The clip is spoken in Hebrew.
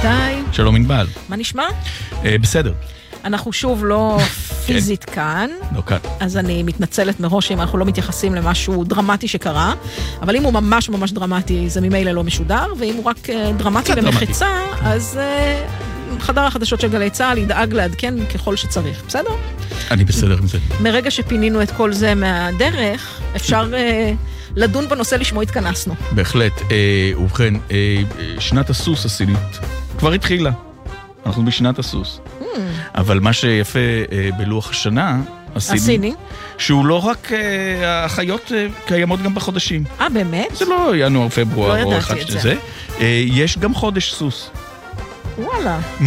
איתי. שלום ענבל. מה נשמע? בסדר. אנחנו שוב לא פיזית כאן. לא כאן. אז אני מתנצלת מראש אם אנחנו לא מתייחסים למשהו דרמטי שקרה, אבל אם הוא ממש ממש דרמטי זה ממילא לא משודר, ואם הוא רק דרמטי למחצה, אז חדר החדשות של גלי צהל ידאג לעדכן ככל שצריך, בסדר? אני בסדר עם זה. מרגע שפינינו את כל זה מהדרך, אפשר לדון בנושא לשמו התכנסנו. בהחלט. ובכן, שנת הסוס הסינית כבר התחילה. אנחנו בשנת הסוס. אבל מה שיפה בלוח השנה הסיני, שהוא לא רק החיות קיימות גם בחודשים. באמת? זה לא ינואר, פברואר לא או ידעתי אחד את שזה. יש גם חודש סוס. וואלה.